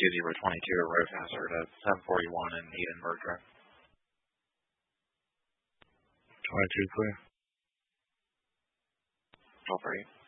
2022 road hazard at 741 in Edenburg Drive. 22 clear. All for you.